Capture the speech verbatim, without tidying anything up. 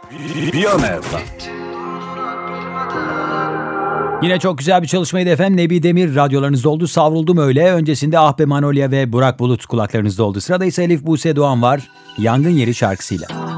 Viyana F M. Yine çok güzel bir çalışmaydı efendim. Nebi Demir radyolarınızda oldu. Savruldum öyle. Öncesinde Ah Be Manolya ve Burak Bulut kulaklarınızda oldu. Sırada ise Elif Buse Doğan var. Yangın Yeri şarkısıyla.